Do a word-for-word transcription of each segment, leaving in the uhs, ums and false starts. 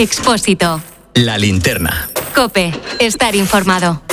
Expósito. La linterna. COPE. Estar informado.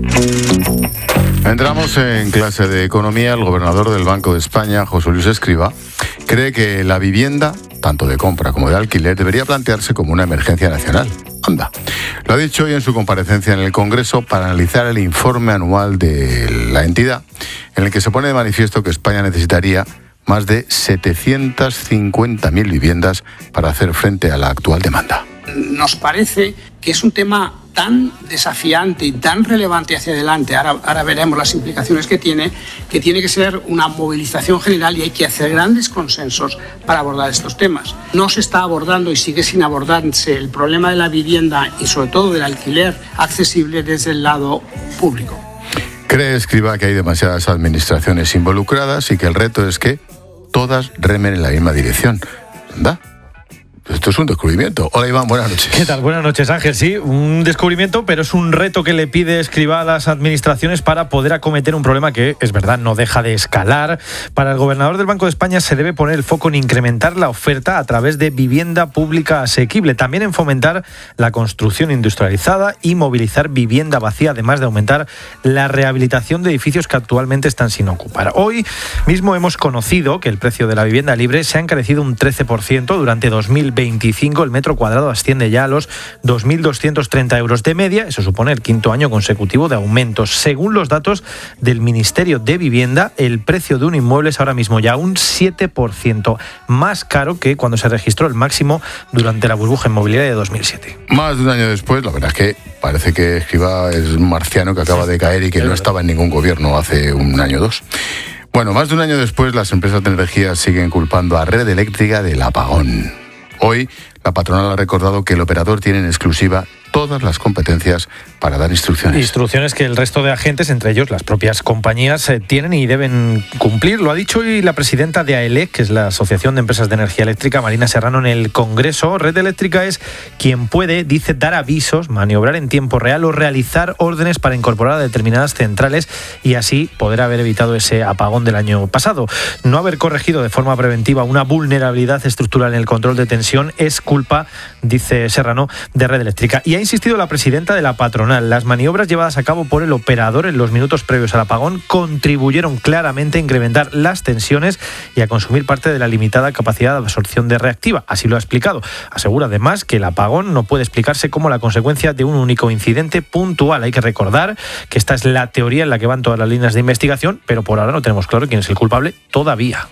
Entramos en clase de economía. El gobernador del Banco de España, José Luis Escrivá, cree que la vivienda, tanto de compra como de alquiler, debería plantearse como una emergencia nacional. Anda. Lo ha dicho hoy en su comparecencia en el Congreso para analizar el informe anual de la entidad, en el que se pone de manifiesto que España necesitaría más de setecientas cincuenta mil viviendas para hacer frente a la actual demanda. Nos parece que es un tema tan desafiante y tan relevante hacia adelante, ahora, ahora veremos las implicaciones que tiene, que tiene que ser una movilización general y hay que hacer grandes consensos para abordar estos temas. No se está abordando y sigue sin abordarse el problema de la vivienda y sobre todo del alquiler accesible desde el lado público. Cree Escrivá que hay demasiadas administraciones involucradas y que el reto es que todas remen en la misma dirección. ¿Anda? Esto es un descubrimiento. Hola, Iván, buenas noches. ¿Qué tal? Buenas noches, Ángel. Sí, un descubrimiento, pero es un reto que le pide Escrivá a las administraciones para poder acometer un problema que, es verdad, no deja de escalar. Para el gobernador del Banco de España se debe poner el foco en incrementar la oferta a través de vivienda pública asequible, también en fomentar la construcción industrializada y movilizar vivienda vacía, además de aumentar la rehabilitación de edificios que actualmente están sin ocupar. Hoy mismo hemos conocido que el precio de la vivienda libre se ha encarecido un trece por ciento durante dos mil veinticinco. El metro cuadrado asciende ya a los dos mil doscientos treinta euros de media. Eso supone el quinto año consecutivo de aumentos. Según los datos del Ministerio de Vivienda, el precio de un inmueble es ahora mismo ya un siete por ciento más caro que cuando se registró el máximo durante la burbuja inmobiliaria de dos mil siete. Más de un año después, la verdad es que parece que Escrivá es un marciano que acaba de caer y que no estaba en ningún gobierno hace un año o dos. Bueno, más de un año después, las empresas de energía siguen culpando a Red Eléctrica del apagón. Hoy, la patronal ha recordado que el operador tiene en exclusiva todas las competencias para dar instrucciones. Instrucciones que el resto de agentes, entre ellos las propias compañías, eh, tienen y deben cumplir. Lo ha dicho hoy la presidenta de AELEC, que es la Asociación de Empresas de Energía Eléctrica, Marina Serrano, en el Congreso. Red Eléctrica es quien puede, dice, dar avisos, maniobrar en tiempo real o realizar órdenes para incorporar a determinadas centrales y así poder haber evitado ese apagón del año pasado. No haber corregido de forma preventiva una vulnerabilidad estructural en el control de tensión es culpa, dice Serrano, de Red Eléctrica. Y ha insistido la presidenta de la patronal. Las maniobras llevadas a cabo por el operador en los minutos previos al apagón contribuyeron claramente a incrementar las tensiones y a consumir parte de la limitada capacidad de absorción de reactiva. Así lo ha explicado. Asegura además que el apagón no puede explicarse como la consecuencia de un único incidente puntual. Hay que recordar que esta es la teoría en la que van todas las líneas de investigación, pero por ahora no tenemos claro quién es el culpable todavía.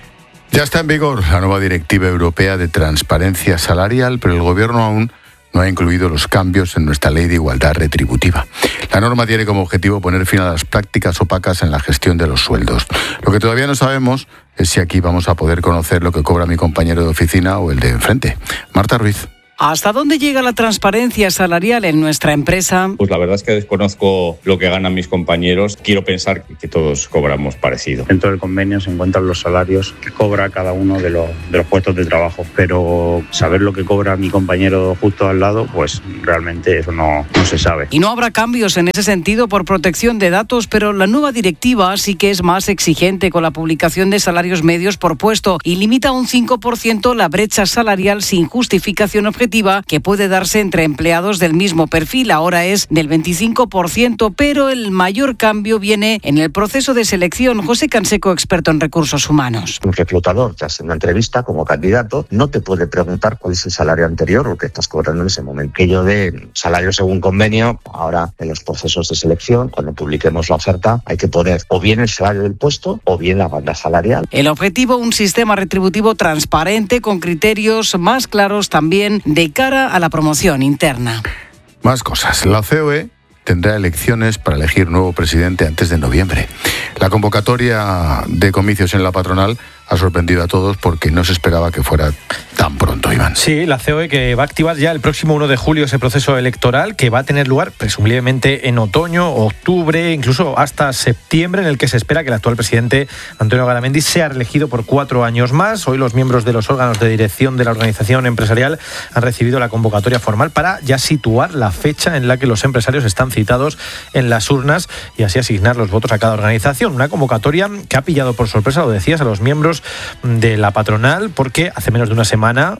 Ya está en vigor la nueva Directiva Europea de Transparencia Salarial, pero el Gobierno aún no ha incluido los cambios en nuestra Ley de Igualdad Retributiva. La norma tiene como objetivo poner fin a las prácticas opacas en la gestión de los sueldos. Lo que todavía no sabemos es si aquí vamos a poder conocer lo que cobra mi compañero de oficina o el de enfrente. Marta Ruiz. ¿Hasta dónde llega la transparencia salarial en nuestra empresa? Pues la verdad es que desconozco lo que ganan mis compañeros. Quiero pensar que todos cobramos parecido. Dentro del convenio se encuentran los salarios que cobra cada uno de los, de los puestos de trabajo, pero saber lo que cobra mi compañero justo al lado, pues realmente eso no, no se sabe. Y no habrá cambios en ese sentido por protección de datos, pero la nueva directiva sí que es más exigente con la publicación de salarios medios por puesto y limita un cinco por ciento la brecha salarial sin justificación objetiva que puede darse entre empleados del mismo perfil. Ahora es del veinticinco por ciento, pero el mayor cambio viene en el proceso de selección. José Canseco, experto en recursos humanos. Un reclutador que hace una entrevista como candidato no te puede preguntar cuál es el salario anterior o que estás cobrando en ese momento. Que yo de salario según convenio, ahora en los procesos de selección, cuando publiquemos la oferta, hay que poner o bien el salario del puesto o bien la banda salarial. El objetivo, un sistema retributivo transparente con criterios más claros también de cara a la promoción interna. Más cosas. La C O E tendrá elecciones para elegir nuevo presidente antes de noviembre. La convocatoria de comicios en la patronal ha sorprendido a todos porque no se esperaba que fuera tan pronto, Iván. Sí, la C O E que va a activar ya el próximo uno de julio ese proceso electoral que va a tener lugar presumiblemente en otoño, octubre, incluso hasta septiembre, en el que se espera que el actual presidente Antonio Garamendi sea reelegido por cuatro años más. Hoy los miembros de los órganos de dirección de la organización empresarial han recibido la convocatoria formal para ya situar la fecha en la que los empresarios están citados en las urnas y así asignar los votos a cada organización. Una convocatoria que ha pillado por sorpresa, lo decías, a los miembros de la patronal, porque hace menos de una semana, cuando se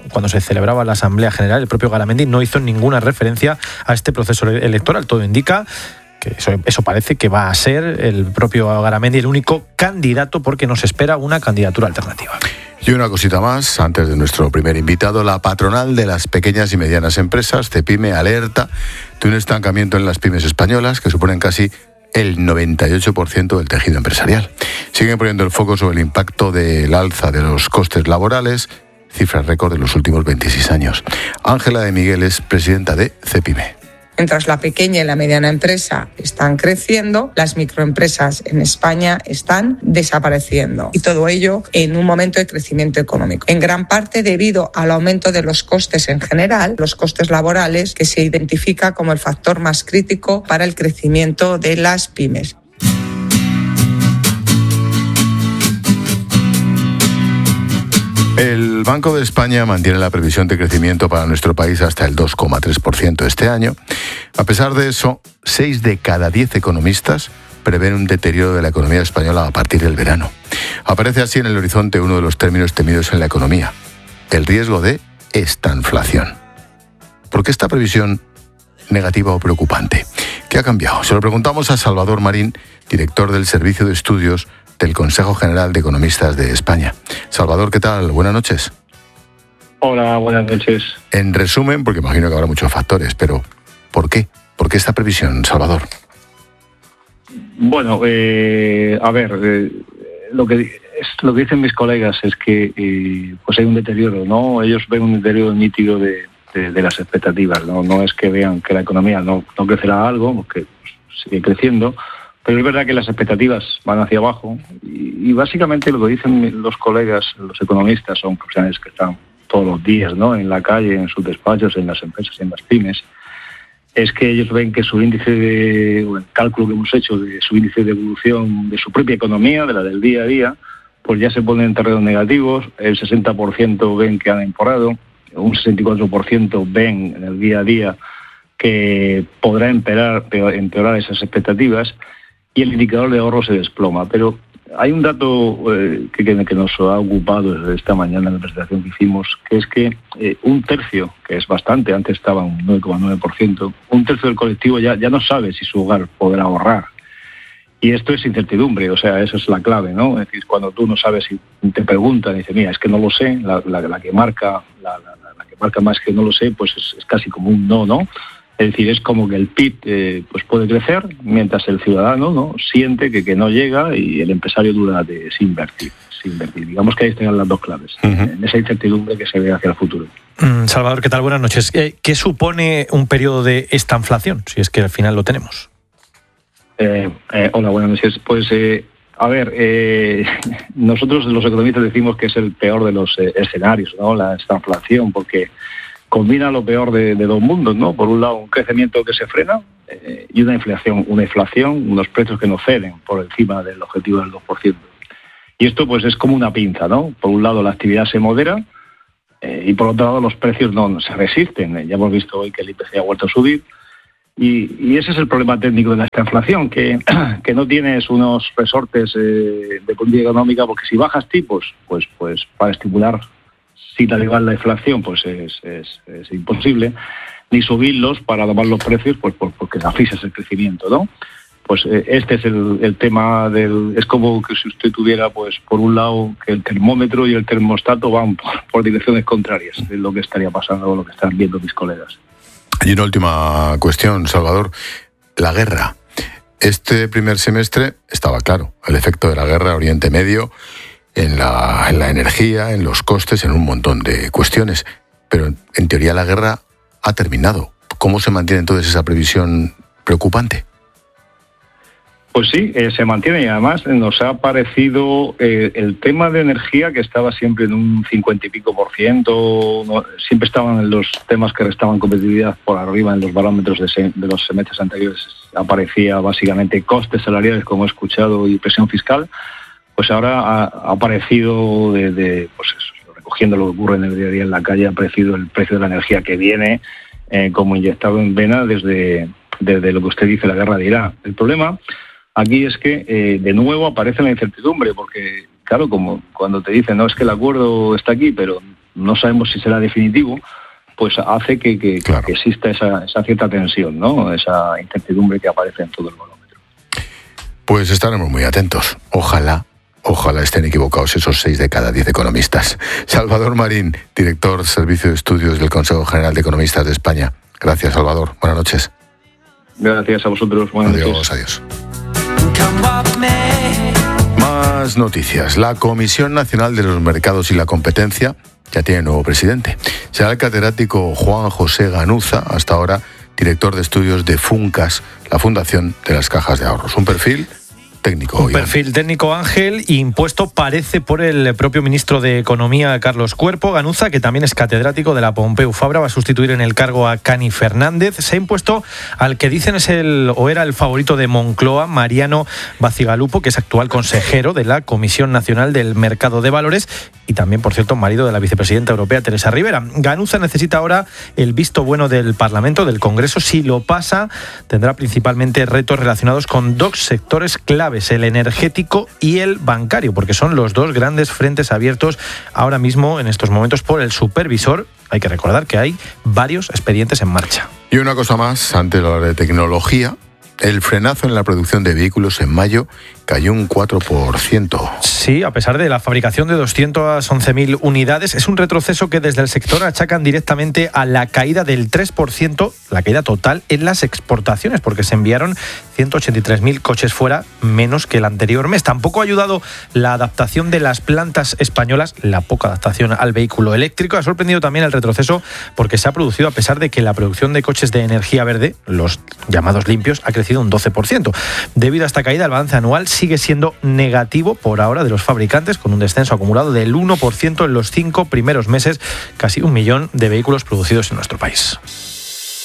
celebraba la Asamblea General, el propio Garamendi no hizo ninguna referencia a este proceso electoral. Todo indica que eso, eso parece que va a ser el propio Garamendi el único candidato, porque nos espera una candidatura alternativa. Y una cosita más, antes de nuestro primer invitado, la patronal de las pequeñas y medianas empresas, CEPIME, alerta de un estancamiento en las pymes españolas que suponen casi el noventa y ocho por ciento del tejido empresarial. Siguen poniendo el foco sobre el impacto del alza de los costes laborales, cifras récord de los últimos veintiséis años. Ángela de Miguel es presidenta de CEPIME. Mientras la pequeña y la mediana empresa están creciendo, las microempresas en España están desapareciendo. Y todo ello en un momento de crecimiento económico. En gran parte debido al aumento de los costes en general, los costes laborales, que se identifica como el factor más crítico para el crecimiento de las pymes. El Banco de España mantiene la previsión de crecimiento para nuestro país hasta el dos coma tres por ciento este año. A pesar de eso, seis de cada diez economistas prevén un deterioro de la economía española a partir del verano. Aparece así en el horizonte uno de los términos temidos en la economía: el riesgo de estanflación. ¿Por qué esta previsión negativa o preocupante? ¿Qué ha cambiado? Se lo preguntamos a Salvador Marín, director del Servicio de Estudios del Consejo General de Economistas de España. Salvador, ¿qué tal? Buenas noches. Hola, buenas noches. En resumen, porque imagino que habrá muchos factores, pero ¿por qué? ¿Por qué esta previsión, Salvador? Bueno, eh, a ver, eh, lo que es, lo que dicen mis colegas es que eh, pues hay un deterioro, ¿no? Ellos ven un deterioro nítido de, de, de las expectativas, ¿no? No es que vean que la economía no, no crecerá algo, porque sigue creciendo. Pero es verdad que las expectativas van hacia abajo y, y básicamente lo que dicen los colegas, los economistas, son profesionales que están todos los días, ¿no?, en la calle, en sus despachos, en las empresas, en las pymes, es que ellos ven que su índice de, o el cálculo que hemos hecho de su índice de evolución de su propia economía, de la del día a día, pues ya se pone en terrenos negativos. El sesenta por ciento ven que han empeorado, un sesenta y cuatro por ciento ven en el día a día que podrá empeorar, empeorar esas expectativas, y el indicador de ahorro se desploma. Pero hay un dato eh, que, que nos ha ocupado desde esta mañana en la presentación que hicimos, que es que eh, un tercio, que es bastante, antes estaba un nueve coma nueve por ciento, un tercio del colectivo ya, ya no sabe si su hogar podrá ahorrar. Y esto es incertidumbre, o sea, esa es la clave, ¿no? Es decir, cuando tú no sabes, si te preguntan y dices, mira, es que no lo sé, la, la, la que marca la, la, la que marca más que no lo sé, pues es, es casi como un no, ¿no? Es decir, es como que el P I B eh, pues puede crecer, mientras el ciudadano, ¿no?, siente que, que no llega, y el empresario duda de sin invertir, sin invertir. Digamos que ahí están las dos claves, uh-huh. en esa incertidumbre que se ve hacia el futuro. Mm, Salvador, ¿qué tal? Buenas noches. ¿Qué, ¿Qué supone un periodo de estanflación, si es que al final lo tenemos? Eh, eh, hola, buenas noches. Pues, eh, a ver, eh, nosotros los economistas decimos que es el peor de los eh, escenarios, ¿no?, la estanflación, porque combina lo peor de, de dos mundos, ¿no? Por un lado, un crecimiento que se frena eh, y una inflación, una inflación, unos precios que no ceden por encima del objetivo del dos por ciento. Y esto, pues, es como una pinza, ¿no? Por un lado, la actividad se modera eh, y por otro lado, los precios no, no se resisten. Ya hemos visto hoy que el I P C ha vuelto a subir. Y, y ese es el problema técnico de esta inflación, que, que no tienes unos resortes eh, de política económica, porque si bajas tipos, pues, pues para estimular sin elevar la inflación, pues es, es, es imposible, ni subirlos para tomar los precios, pues por, porque asfixias el crecimiento, ¿no? Pues eh, este es el, el tema del... Es como que si usted tuviera, pues, por un lado, que el termómetro y el termostato van por, por direcciones contrarias, es lo que estaría pasando, o lo que están viendo mis colegas. Y una última cuestión, Salvador. La guerra. Este primer semestre estaba claro, el efecto de la guerra Oriente Medio en la, en la energía, en los costes, en un montón de cuestiones. Pero en teoría la guerra ha terminado. ¿Cómo se mantiene entonces esa previsión preocupante? Pues sí, eh, se mantiene, y además nos ha parecido eh, el tema de energía, que estaba siempre en un cincuenta y pico por ciento, no, siempre estaban en los temas que restaban competitividad por arriba en los barómetros de, se, de los semestres anteriores, aparecía básicamente costes salariales, como he escuchado, y presión fiscal. Pues ahora ha, ha aparecido, de, de, pues eso, recogiendo lo que ocurre en el día a día en la calle, ha aparecido el precio de la energía, que viene eh, como inyectado en vena desde, desde lo que usted dice, la guerra de Irán. El problema aquí es que eh, de nuevo aparece la incertidumbre, porque claro, como cuando te dicen, no, es que el acuerdo está aquí, pero no sabemos si será definitivo, pues hace que, que, claro. que exista esa, esa cierta tensión, ¿no? Esa incertidumbre que aparece en todo el barómetro. Pues estaremos muy atentos. Ojalá, ojalá estén equivocados esos seis de cada diez economistas. Salvador Marín, director Servicio de Estudios del Consejo General de Economistas de España. Gracias, Salvador. Buenas noches. Gracias a vosotros. Buenas adiós, noches. Adiós, Más noticias. La Comisión Nacional de los Mercados y la Competencia ya tiene nuevo presidente. Será el catedrático Juan José Ganuza, hasta ahora director de estudios de Funcas, la Fundación de las Cajas de Ahorros. Un perfil técnico. Un perfil técnico, Ángel, impuesto parece por el propio ministro de Economía, Carlos Cuerpo. Ganuza, que también es catedrático de la Pompeu Fabra, va a sustituir en el cargo a Cani Fernández. Se ha impuesto al que dicen es el o era el favorito de Moncloa, Mariano Bacigalupo, que es actual consejero de la Comisión Nacional del Mercado de Valores y también, por cierto, marido de la vicepresidenta europea, Teresa Rivera. Ganuza necesita ahora el visto bueno del Parlamento, del Congreso. Si lo pasa, tendrá principalmente retos relacionados con dos sectores claves, el energético y el bancario, porque son los dos grandes frentes abiertos ahora mismo, en estos momentos, por el supervisor. Hay que recordar que hay varios expedientes en marcha. Y una cosa más, antes de hablar de tecnología, el frenazo en la producción de vehículos en mayo cayó un cuatro por ciento. Sí, a pesar de la fabricación de doscientas once mil unidades, es un retroceso que desde el sector achacan directamente a la caída del tres por ciento, la caída total en las exportaciones, porque se enviaron ciento ochenta y tres mil coches fuera, menos que el anterior mes. Tampoco ha ayudado la adaptación de las plantas españolas, la poca adaptación al vehículo eléctrico. Ha sorprendido también el retroceso porque se ha producido a pesar de que la producción de coches de energía verde, los llamados limpios, ha crecido un doce por ciento. Debido a esta caída, el balance anual sigue siendo negativo por ahora de los fabricantes, con un descenso acumulado del uno por ciento en los cinco primeros meses, casi un millón de vehículos producidos en nuestro país.